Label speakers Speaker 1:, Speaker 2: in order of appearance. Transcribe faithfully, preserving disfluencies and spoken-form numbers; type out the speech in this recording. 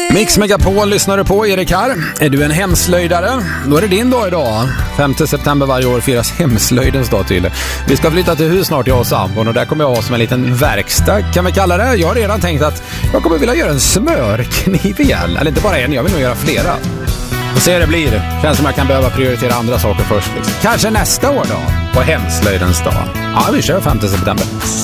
Speaker 1: Mix Megapol lyssnar du på, Erik här. Är du en hemslöjdare? Då är det din dag idag. femte september varje år firas hemslöjdens dag till. Vi ska flytta till hus snart, jag och sambon, och där kommer jag ha som en liten verkstad, kan vi kalla det. Jag har redan tänkt att jag kommer vilja göra en smörkniv igen. Eller inte bara en, jag vill nog göra flera. Och se hur det blir. Känns som jag kan behöva prioritera andra saker först. Liksom. Kanske nästa år då, på hemslöjdens dag. Ja, vi kör femte september.